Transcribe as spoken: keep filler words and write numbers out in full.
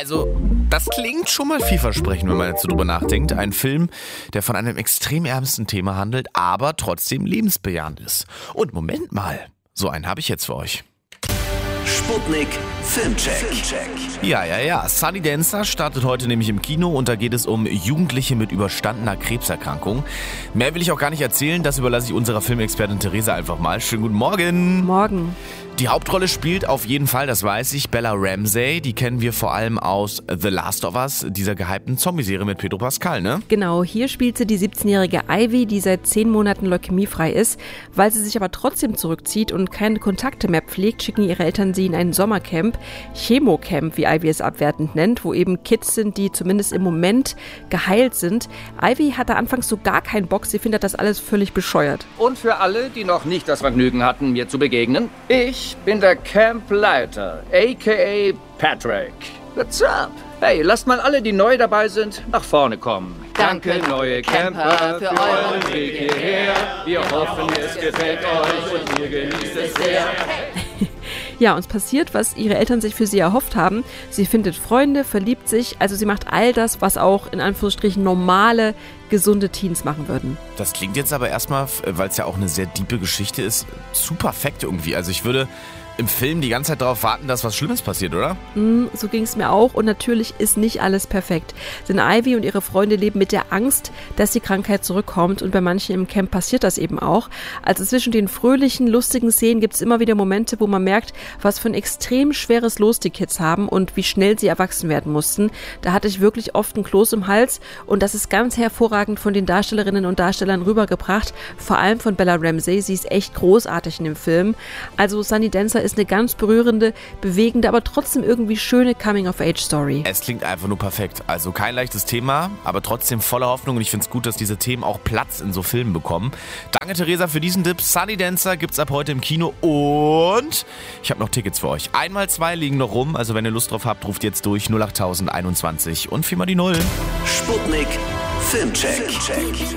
Also, das klingt schon mal vielversprechend, wenn man jetzt so drüber nachdenkt. Ein Film, der von einem extrem ernsten Thema handelt, aber trotzdem lebensbejahend ist. Und Moment mal, so einen habe ich jetzt für euch. Sputnik Filmcheck. Ja, ja, ja. Sunny Dancer startet heute nämlich im Kino und da geht es um Jugendliche mit überstandener Krebserkrankung. Mehr will ich auch gar nicht erzählen, das überlasse ich unserer Filmexpertin Theresa einfach mal. Schönen guten Morgen. Morgen. Die Hauptrolle spielt auf jeden Fall, das weiß ich, Bella Ramsey. Die kennen wir vor allem aus The Last of Us, dieser gehypten Zombie-Serie mit Pedro Pascal, ne? Genau, hier spielt sie die siebzehnjährige Ivy, die seit zehn Monaten leukämiefrei ist. Weil sie sich aber trotzdem zurückzieht und keine Kontakte mehr pflegt, schicken ihre Eltern sie in ein Sommercamp, Chemocamp, wie Ivy es abwertend nennt, wo eben Kids sind, die zumindest im Moment geheilt sind. Ivy hatte anfangs so gar keinen Bock, sie findet das alles völlig bescheuert. Und für alle, die noch nicht das Vergnügen hatten, mir zu begegnen, ich bin der Campleiter, aka Patrick. What's up? Hey, lasst mal alle, die neu dabei sind, nach vorne kommen. Danke, neue Camper, für euren Weg hierher. Wir hoffen, es gefällt euch und ihr genießt es sehr. Ja, uns passiert, was ihre Eltern sich für sie erhofft haben. Sie findet Freunde, verliebt sich, also sie macht all das, was auch in Anführungsstrichen normale, gesunde Teens machen würden. Das klingt jetzt aber erstmal, weil es ja auch eine sehr diepe Geschichte ist, zu perfekt irgendwie. Also ich würde im Film die ganze Zeit darauf warten, dass was Schlimmes passiert, oder? Mm, so ging es mir auch und natürlich ist nicht alles perfekt. Denn Ivy und ihre Freunde leben mit der Angst, dass die Krankheit zurückkommt und bei manchen im Camp passiert das eben auch. Also zwischen den fröhlichen, lustigen Szenen gibt es immer wieder Momente, wo man merkt, was für ein extrem schweres Los die Kids haben und wie schnell sie erwachsen werden mussten. Da hatte ich wirklich oft ein Kloß im Hals und das ist ganz hervorragend von den Darstellerinnen und Darstellern rübergebracht, vor allem von Bella Ramsey. Sie ist echt großartig in dem Film. Also Sunny Dancer ist eine ganz berührende, bewegende, aber trotzdem irgendwie schöne Coming-of-Age-Story. Es klingt einfach nur perfekt. Also kein leichtes Thema, aber trotzdem voller Hoffnung und ich finde es gut, dass diese Themen auch Platz in so Filmen bekommen. Danke Theresa für diesen Tipp. Sunny Dancer gibt's ab heute im Kino und ich habe noch Tickets für euch. Einmal zwei liegen noch rum, also wenn ihr Lust drauf habt, ruft jetzt durch null acht tausend einundzwanzig und viermal die Null. Sputnik Filmcheck.